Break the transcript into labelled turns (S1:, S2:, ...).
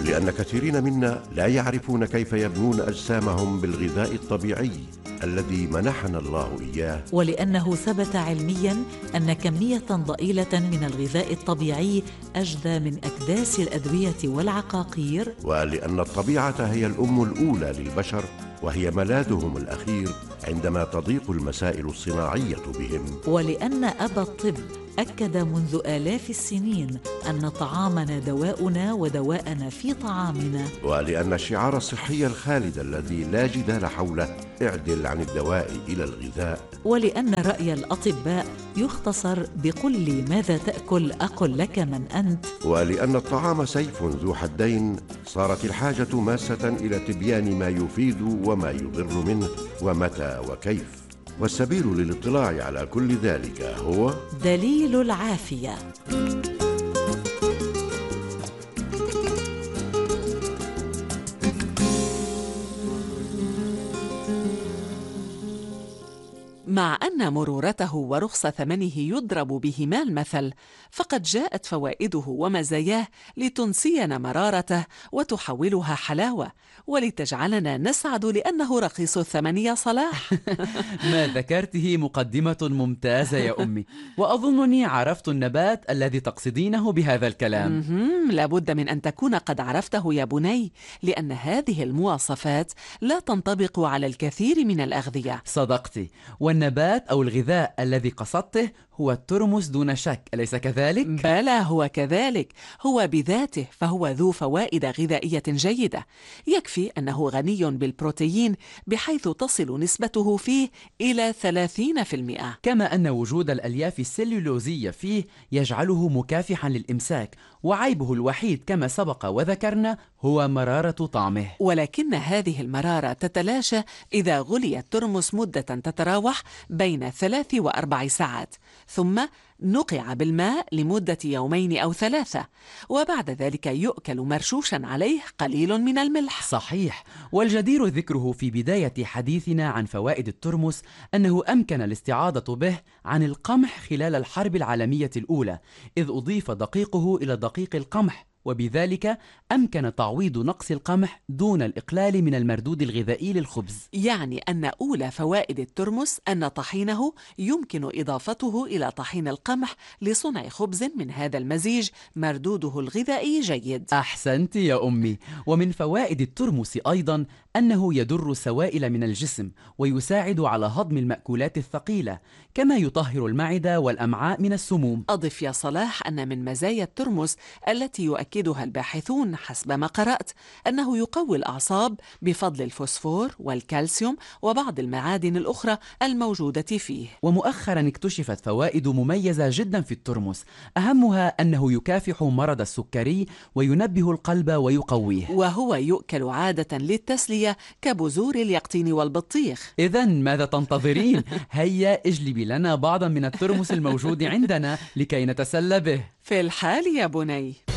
S1: لأن كثيرين منا لا يعرفون كيف يبنون أجسامهم بالغذاء الطبيعي الذي منحنا الله إياه،
S2: ولأنه ثبت علمياً أن كمية ضئيلة من الغذاء الطبيعي أجدى من أكداس الأدوية والعقاقير،
S1: ولأن الطبيعة هي الأم الأولى للبشر وهي ملاذهم الأخير عندما تضيق المسائل الصناعية بهم،
S2: ولأن أبا الطب أكد منذ آلاف السنين أن طعامنا دواؤنا ودواءنا في طعامنا،
S1: ولأن الشعار الصحي الخالد الذي لا جدال حوله اعدل عن الدواء إلى الغذاء،
S2: ولأن رأي الأطباء يختصر بقل لي ماذا تأكل أقل لك من أنت،
S1: ولأن الطعام سيف ذو حدين صارت الحاجة ماسة إلى تبيان ما يفيد وما يضر منه ومتى وكيف. والسبيل للاطلاع على كل ذلك هو
S2: دليل العافية.
S3: مع أن مرورته ورخص ثمنه يضرب بهما المثل، فقد جاءت فوائده ومزاياه لتنسينا مرارته وتحولها حلاوة، ولتجعلنا نسعد لأنه رخيص الثمن يا صلاح.
S4: ما ذكرته مقدمة ممتازة يا أمي، وأظنني عرفت النبات الذي تقصدينه بهذا الكلام.
S3: لابد من أن تكون قد عرفته يا بني، لأن هذه المواصفات لا تنطبق على الكثير من الأغذية.
S4: صدقتي، والنبات أو الغذاء الذي قصدته هو الترمس دون شك، أليس كذلك؟
S3: بلى هو كذلك، هو بذاته فهو ذو فوائد غذائية جيدة. يكفي أنه غني بالبروتين بحيث تصل نسبته فيه إلى 30%،
S4: كما أن وجود الألياف السلولوزية فيه يجعله مكافحا للإمساك، وعيبه الوحيد كما سبق وذكرنا هو مرارة طعمه.
S3: ولكن هذه المرارة تتلاشى إذا غلي الترمس مدة تتراوح بين 3 و4 ساعات، ثم نقع بالماء لمدة 2 أو 3، وبعد ذلك يؤكل مرشوشا عليه قليل من الملح.
S4: صحيح، والجدير ذكره في بداية حديثنا عن فوائد الترمس أنه أمكن الاستعاضة به عن القمح خلال الحرب العالمية الأولى، إذ أضيف دقيقه إلى دقيق القمح، وبذلك أمكن تعويض نقص القمح دون الإقلال من المردود الغذائي للخبز.
S3: يعني أن أولى فوائد الترمس أن طحينه يمكن إضافته إلى طحين القمح لصنع خبز من هذا المزيج مردوده الغذائي جيد.
S4: أحسنت يا أمي. ومن فوائد الترمس أيضا أنه يدر سوائل من الجسم ويساعد على هضم المأكولات الثقيلة، كما يطهر المعدة والأمعاء من السموم.
S3: أضف يا صلاح أن من مزايا الترمس التي يؤكدها الباحثون حسب ما قرأت أنه يقوي الأعصاب بفضل الفوسفور والكالسيوم وبعض المعادن الأخرى الموجودة فيه.
S4: ومؤخرا اكتشفت فوائد مميزة جدا في الترمس، أهمها أنه يكافح مرض السكري وينبه القلب ويقويه،
S3: وهو يؤكل عادة للتسلية كبذور اليقطين والبطيخ.
S4: إذن ماذا تنتظرين؟ هيا اجلبي لنا بعضا من الترمس الموجود عندنا لكي نتسلى به.
S3: في الحال يا بني.